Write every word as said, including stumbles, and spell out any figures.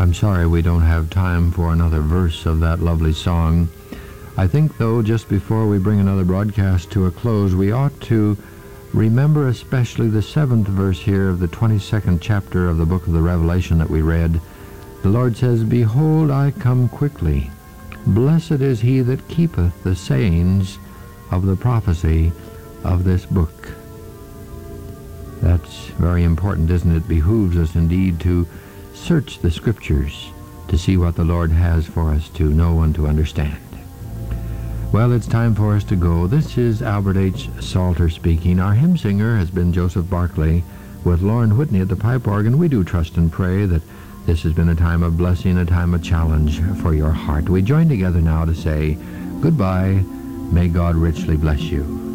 I'm sorry we don't have time for another verse of that lovely song. I think, though, just before we bring another broadcast to a close, we ought to remember especially the seventh verse here of the twenty-second chapter of the book of the Revelation that we read. The Lord says, "Behold, I come quickly. Blessed is he that keepeth the sayings of the prophecy of this book." That's very important, isn't it? It behooves us indeed to search the Scriptures to see what the Lord has for us to know and to understand. Well, it's time for us to go. This is Albert H. Salter speaking. Our hymn singer has been Joseph Barclay with Lauren Whitney at the pipe organ. We do trust and pray that this has been a time of blessing, a time of challenge for your heart. We join together now to say goodbye. May God richly bless you.